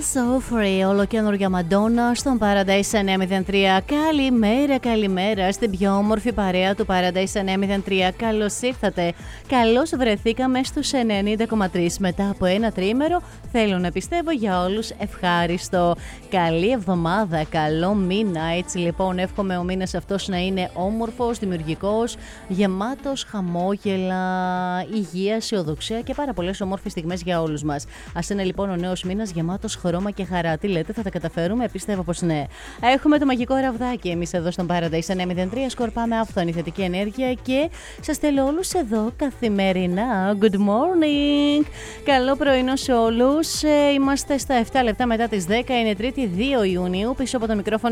So Free, ολοκαινούργια Μαντόνα στον Paradise 903. Καλημέρα στην πιο όμορφη παρέα του Paradise 903. Καλώς ήρθατε. Καλώς βρεθήκαμε στους 90,3. Μετά από ένα τριήμερο, θέλω να πιστεύω για όλους ευχάριστο. Καλή εβδομάδα, καλό μήνα. Έτσι λοιπόν, εύχομαι ο μήνας αυτός να είναι όμορφος, δημιουργικός, γεμάτος χαμόγελα, υγεία, αισιοδοξία και πάρα πολλές όμορφες στιγμές για όλους μας. Ας είναι λοιπόν ο νέος μήνας γεμάτος χρώμα και χαρά. Τι λέτε, θα τα καταφέρουμε? Πιστεύω πως ναι. Έχουμε το μαγικό ραβδάκι εμείς εδώ στον Paradise 903. Σκορπάμε άφθονη θετική ενέργεια και σας θέλω όλους εδώ καθημερινά. Good morning! Καλό πρωινό σε όλους. Είμαστε στα 7 λεπτά μετά τις 10. Είναι 3η 2 Ιουνίου. Πίσω από το μικρόφωνο